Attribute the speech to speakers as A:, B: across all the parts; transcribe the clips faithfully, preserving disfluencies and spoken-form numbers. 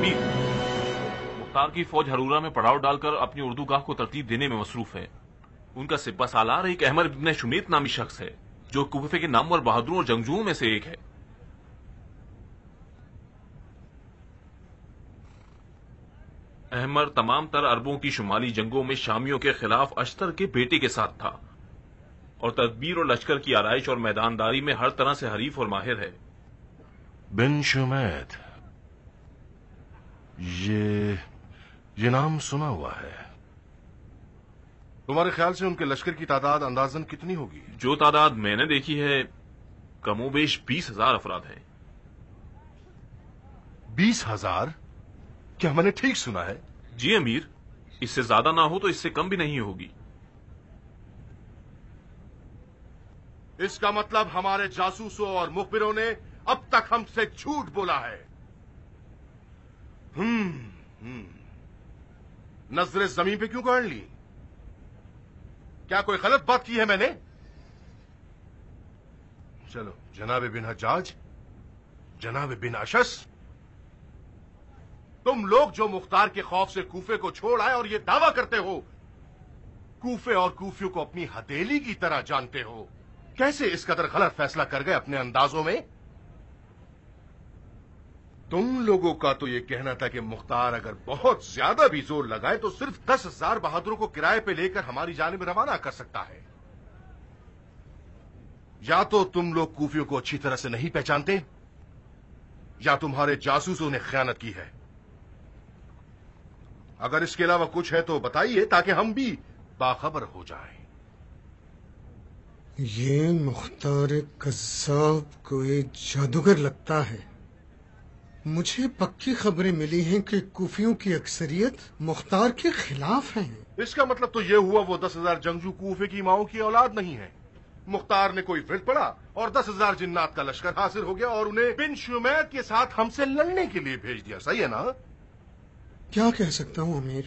A: امیر، مختار کی فوج ہرورہ میں پڑاؤ ڈال کر اپنی اردو گاہ کو ترتیب دینے میں مصروف ہے. ان کا سپہ سالار ایک احمد ابن شمیت نامی شخص ہے جو کوفے کے نامور بہادروں اور جنگجوؤں میں سے ایک ہے. احمد تمام تر عربوں کی شمالی جنگوں میں شامیوں کے خلاف اشتر کے بیٹے کے ساتھ تھا اور تدبیر اور لشکر کی آرائش اور میدانداری میں ہر طرح سے حریف اور ماہر ہے.
B: بن شمیت، یہ یہ نام سنا ہوا ہے. تمہارے خیال سے ان کے لشکر کی تعداد اندازاً کتنی ہوگی؟
A: جو تعداد میں نے دیکھی ہے کم و بیش بیس ہزار افراد ہیں.
B: بیس ہزار؟ کیا میں نے ٹھیک سنا ہے؟
A: جی امیر، اس سے زیادہ نہ ہو تو اس سے کم بھی نہیں ہوگی.
B: اس کا مطلب ہمارے جاسوسوں اور مخبروں نے اب تک ہم سے جھوٹ بولا ہے. ہم ہم نظر زمین پہ کیوں گاڑ لی؟ کیا کوئی غلط بات کی ہے میں نے؟ چلو جناب بن حجاج، جناب بن اشس، تم لوگ جو مختار کے خوف سے کوفے کو چھوڑ آئے اور یہ دعویٰ کرتے ہو کوفے اور کوفیوں کو اپنی ہتھیلی کی طرح جانتے ہو، کیسے اس قدر غلط فیصلہ کر گئے اپنے اندازوں میں؟ تم لوگوں کا تو یہ کہنا تھا کہ مختار اگر بہت زیادہ بھی زور لگائے تو صرف دس ہزار بہادروں کو کرائے پہ لے کر ہماری جانب روانہ کر سکتا ہے. یا تو تم لوگ کوفیوں کو اچھی طرح سے نہیں پہچانتے یا تمہارے جاسوسوں نے خیانت کی ہے. اگر اس کے علاوہ کچھ ہے تو بتائیے تاکہ ہم بھی باخبر ہو جائیں.
C: یہ مختار قذاب کوئی جادوگر لگتا ہے. مجھے پکی خبریں ملی ہیں کہ کوفیوں کی اکثریت مختار کے خلاف ہیں.
B: اس کا مطلب تو یہ ہوا وہ دس ہزار جنگجو کوفے کی ماؤں کی اولاد نہیں ہے. مختار نے کوئی ورد پڑا اور دس ہزار جنات کا لشکر حاصل ہو گیا اور انہیں بن شمیت کے ساتھ ہم سے لڑنے کے لیے بھیج دیا. صحیح ہے نا؟
C: کیا کہہ سکتا ہوں امیر؟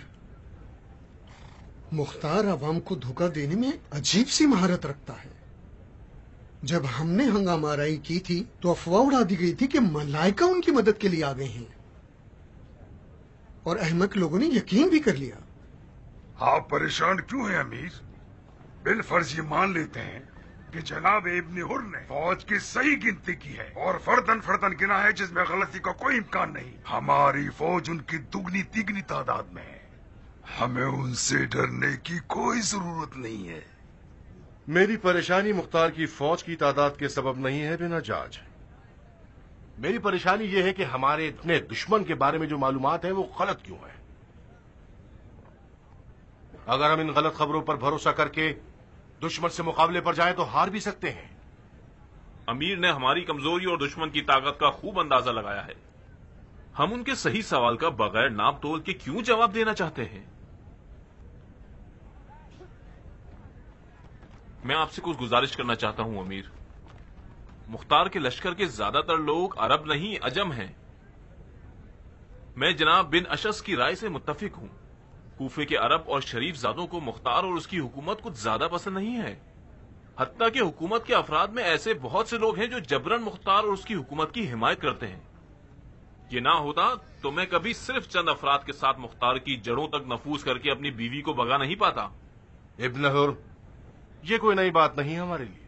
C: مختار عوام کو دھوکہ دینے میں عجیب سی مہارت رکھتا ہے. جب ہم نے ہنگامہ آرائی کی تھی تو افواہ اڑا دی گئی تھی کہ ملائکہ ان کی مدد کے لیے آ گئے ہیں اور احمق لوگوں نے یقین بھی کر لیا.
D: آپ پریشان کیوں ہیں امیر؟ بالفرض یہ مان لیتے ہیں کہ جناب ابن حر نے فوج کی صحیح گنتی کی ہے اور فردن فردن گنا ہے جس میں غلطی کا کوئی امکان نہیں. ہماری فوج ان کی دگنی تیگنی تعداد میں ہے. ہمیں ان سے ڈرنے کی کوئی ضرورت نہیں ہے.
B: میری پریشانی مختار کی فوج کی تعداد کے سبب نہیں ہے بن حجاج. میری پریشانی یہ ہے کہ ہمارے اتنے دشمن کے بارے میں جو معلومات ہیں وہ غلط کیوں ہیں. اگر ہم ان غلط خبروں پر بھروسہ کر کے دشمن سے مقابلے پر جائیں تو ہار بھی سکتے ہیں.
A: امیر نے ہماری کمزوری اور دشمن کی طاقت کا خوب اندازہ لگایا ہے. ہم ان کے صحیح سوال کا بغیر ناپ تول کے کیوں جواب دینا چاہتے ہیں؟ میں آپ سے کچھ گزارش کرنا چاہتا ہوں امیر. مختار کے لشکر کے زیادہ تر لوگ عرب نہیں عجم ہیں. میں جناب بن اشس کی رائے سے متفق ہوں. کوفے کے عرب اور شریف زادوں کو مختار اور اس کی حکومت کچھ زیادہ پسند نہیں ہے. حتیٰ کہ حکومت کے افراد میں ایسے بہت سے لوگ ہیں جو جبرن مختار اور اس کی حکومت کی حمایت کرتے ہیں. یہ نہ ہوتا تو میں کبھی صرف چند افراد کے ساتھ مختار کی جڑوں تک نفوذ کر کے اپنی بیوی کو بھگا نہیں پاتا.
B: ابن حر، یہ کوئی نئی بات نہیں ہمارے لیے.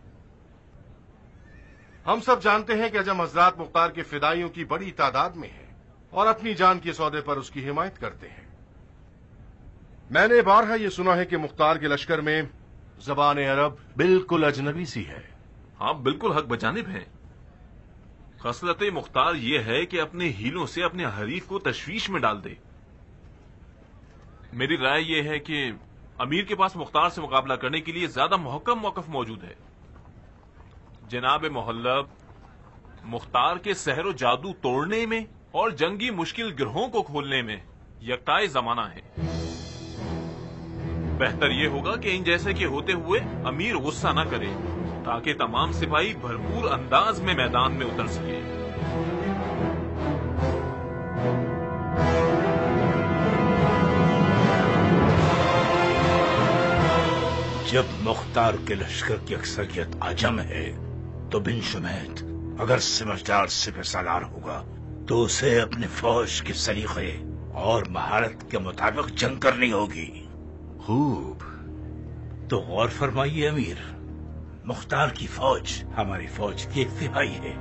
B: ہم سب جانتے ہیں کہ عجم حضرات مختار کے فدائیوں کی بڑی تعداد میں ہیں اور اپنی جان کے سودے پر اس کی حمایت کرتے ہیں. میں نے بارہا یہ سنا ہے کہ مختار کے لشکر میں زبان عرب بالکل اجنبی سی ہے.
A: ہاں بالکل حق بجانب ہیں. خصلت مختار یہ ہے کہ اپنے ہیلوں سے اپنے حریف کو تشویش میں ڈال دے. میری رائے یہ ہے کہ امیر کے پاس مختار سے مقابلہ کرنے کے لیے زیادہ محکم موقف موجود ہے. جناب محلب، مختار کے سحر و جادو توڑنے میں اور جنگی مشکل گرہوں کو کھولنے میں یکتائے زمانہ ہے. بہتر یہ ہوگا کہ ان جیسے کے ہوتے ہوئے امیر غصہ نہ کرے تاکہ تمام سپاہی بھرپور انداز میں میدان میں اتر سکے.
E: جب مختار کے لشکر کی اکثریت عجم ہے تو بن شمیت اگر سمجھدار سپہ سالار ہوگا تو اسے اپنے فوج کے سلیقے اور مہارت کے مطابق جنگ کرنی ہوگی۔
B: خوب۔
E: تو غور فرمائیے امیر، مختار کی فوج ہماری فوج کی ایک تہائی ہے۔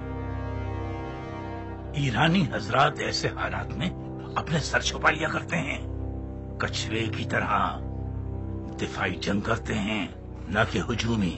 E: ایرانی حضرات ایسے حالات میں اپنے سر چھپا لیا کرتے ہیں، کچھوے کی طرح دفاعی جنگ کرتے ہیں، نہ کہ ہجومی۔